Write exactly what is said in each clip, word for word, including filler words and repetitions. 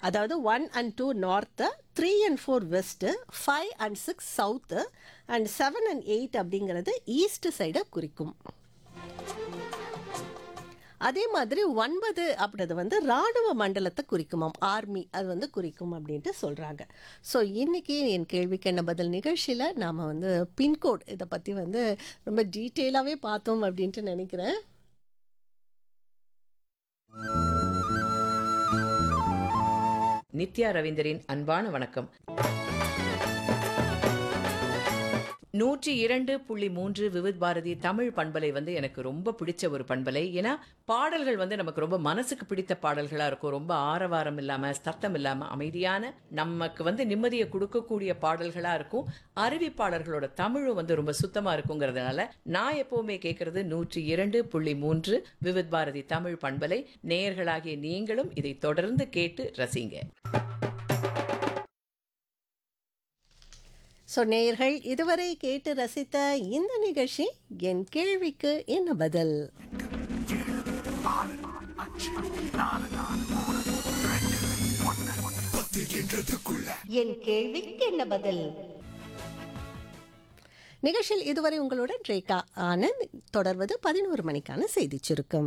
அதாவது one and two north, three and four west, five and six south, and seven and eight அப்படிங்கிறது east சைடை குறிக்கும். அதே மாதிரி ஒன்பது அப்படின்றது வந்து ராணுவ மண்டலத்தை குறிக்குமாம், ஆர்மி அது வந்து குறிக்கும் அப்படின்ட்டு சொல்கிறாங்க. ஸோ இன்றைக்கி என் கேள்விக்கு என்ன பதில் நிகழ்ச்சியில் நாம் வந்து பின்கோட் இதை பற்றி வந்து ரொம்ப டீட்டெயிலாகவே பார்த்தோம் அப்படின்ட்டு நினைக்கிறேன். நித்யா ரவீந்தரின் அன்பான வணக்கம். நூற்றி இரண்டு புள்ளி மூன்று விவித் பாரதி தமிழ் பண்பலை வந்து எனக்கு ரொம்ப பிடிச்ச ஒரு பண்பலை. ஏன்னா பாடல்கள் வந்து நமக்கு ரொம்ப மனசுக்கு பிடித்த பாடல்களாக இருக்கும். ரொம்ப ஆரவாரம் இல்லாமல், சத்தம் இல்லாமல், அமைதியான, நமக்கு வந்து நிம்மதியை கொடுக்கக்கூடிய பாடல்களாக இருக்கும். அறிவிப்பாளர்களோட தமிழும் வந்து ரொம்ப சுத்தமாக இருக்குங்கிறதுனால நான் எப்போவுமே கேட்கறது நூற்றி இரண்டு புள்ளி மூன்று விவித் பாரதி தமிழ் பண்பலை. நேயர்களாகிய நீங்களும் இதை தொடர்ந்து கேட்டு ரசிங்க. ஸோ நேயர்கள் இதுவரை கேட்டு ரசித்த இந்த நிகழ்ச்சி என் கேள்விக்கு என்ன பதில். என் கேள்விக்கு என்ன பதில் நிகழ்ச்சியில் இதுவரை உங்களுடன் ரேகா ஆனந்த். தொடர்வது பதினோரு மணிக்கான செய்தி சுருக்கம்.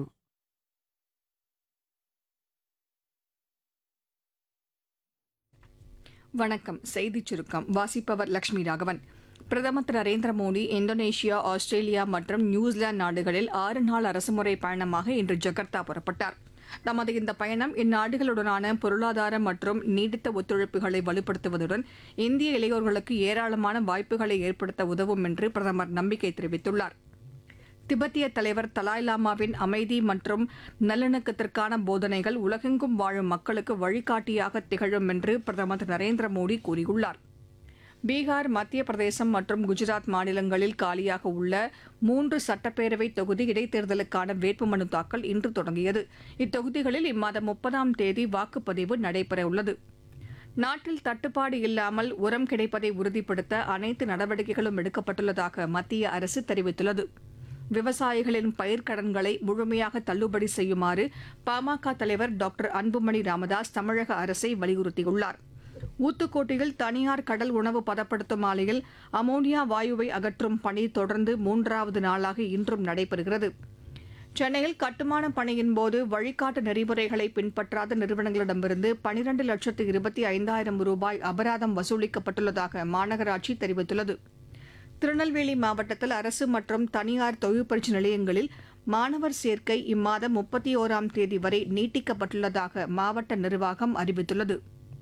வணக்கம். செய்திச் சுருக்கம் வாசிப்பவர் லட்சுமி ராகவன். பிரதமர் திரு நரேந்திர மோடி இந்தோனேஷியா, ஆஸ்திரேலியா மற்றும் நியூசிலாந்து நாடுகளில் ஆறு நாள் அரசுமுறை பயணமாக இன்று ஜகார்த்தா புறப்பட்டார். நமது இந்த பயணம் இந்நாடுகளுடனான பொருளாதார மற்றும் நீடித்த ஒத்துழைப்புகளை வலுப்படுத்துவதுடன் இந்திய இளையோர்களுக்கு ஏராளமான வாய்ப்புகளை ஏற்படுத்த உதவும் என்று பிரதமர் நம்பிக்கை தெரிவித்துள்ளார். திபெத்திய தலைவர் தலாய் லாமாவின் அமைதி மற்றும் நல்லிணக்கத்திற்கான போதனைகள் உலகெங்கும் வாழும் மக்களுக்கு வழிகாட்டியாக திகழும் என்று பிரதமர் திரு நரேந்திர மோடி கூறியுள்ளார். பீகார், மத்திய பிரதேசம் மற்றும் குஜராத் மாநிலங்களில் காலியாக உள்ள மூன்று சட்டப்பேரவை தொகுதி இடைத்தேர்தலுக்கான வேட்புமனு தாக்கல் இன்று தொடங்கியது. இத்தொகுதிகளில் இம்மாதம் முப்பதாம் தேதி வாக்குப்பதிவு நடைபெறவுள்ளது. நாட்டில் தட்டுப்பாடு இல்லாமல் உரம் கிடைப்பதை உறுதிப்படுத்த அனைத்து நடவடிக்கைகளும் எடுக்கப்பட்டுள்ளதாக மத்திய அரசு தெரிவித்துள்ளது. விவசாயிகளின் பயிர்க்கடன்களை முழுமையாக தள்ளுபடி செய்யுமாறு பாமக தலைவர் டாக்டர் அன்புமணி ராமதாஸ் தமிழக அரசை வலியுறுத்தியுள்ளார். ஊத்துக்கோட்டையில் தனியார் கடல் உணவு பதப்படுத்தும் ஆலையில் அமோனியா வாயுவை அகற்றும் பணி தொடர்ந்து மூன்றாவது நாளாக இன்றும் நடைபெறுகிறது. சென்னையில் கட்டுமான பணியின் போது வழிகாட்டு நெறிமுறைகளை பின்பற்றாத நிறுவனங்களிடமிருந்து பனிரண்டு லட்சத்து இருபத்தி ஐந்தாயிரம் ரூபாய் அபராதம் வசூலிக்கப்பட்டுள்ளதாக மாநகராட்சி தெரிவித்துள்ளது. திருநெல்வேலி மாவட்டத்தில் அரசு மற்றும் தனியார் தொழிற்பயிற்சி நிலையங்களில் மாணவர் சேர்க்கை இம்மாதம் முப்பத்தி ஓராம் தேதி வரை நீட்டிக்கப்பட்டுள்ளதாக மாவட்ட நிர்வாகம் அறிவித்துள்ளது.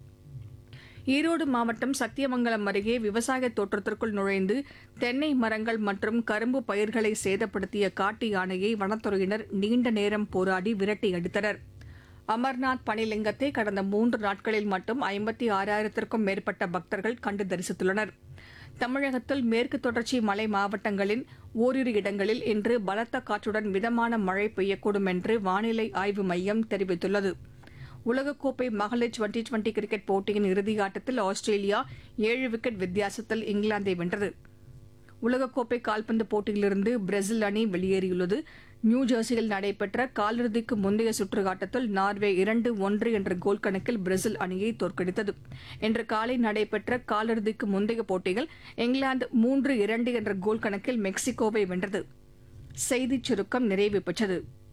ஈரோடு மாவட்டம் சத்தியமங்கலம் அருகே விவசாய தோட்டத்திற்குள் நுழைந்து தென்னை மரங்கள் மற்றும் கரும்பு பயிர்களை சேதப்படுத்திய காட்டு யானையை வனத்துறையினர் நீண்ட நேரம் போராடி விரட்டி அடித்தனர். அமர்நாத் பனிலிங்கத்தை கடந்த மூன்று நாட்களில் மட்டும் ஐம்பத்தி ஆறாயிரத்திற்கும் மேற்பட்ட பக்தர்கள் கண்டு தரிசித்துள்ளனர். தமிழகத்தில் மேற்கு தொடர்ச்சி மலை மாவட்டங்களின் ஓரிரு இடங்களில் இன்று பலத்த காற்றுடன் மிதமான மழை பெய்யக்கூடும் என்று வானிலை ஆய்வு மையம் தெரிவித்துள்ளது. உலகக்கோப்பை மகளிர் டுவெண்டி டுவெண்டி கிரிக்கெட் போட்டியின் இறுதியாட்டத்தில் ஆஸ்திரேலியா ஏழு விக்கெட் வித்தியாசத்தில் இங்கிலாந்தை வென்றது. உலகக்கோப்பை கால்பந்து போட்டியிலிருந்து பிரேசில் அணி வெளியேறியுள்ளது. நியூஜெர்சியில் நடைபெற்ற காலிறுதிக்கு முந்தைய சுற்று ஆட்டத்தில் நார்வே இரண்டு ஒன்று என்ற கோல் கணக்கில் பிரேசில் அணியை தோற்கடித்தது. இன்று காலை நடைபெற்ற காலிறுதிக்கு முந்தைய போட்டியில் இங்கிலாந்து மூன்று இரண்டு என்ற கோல் கணக்கில் மெக்சிகோவை வென்றது. செய்திச் சுருக்கம் நிறைவு பெற்றது.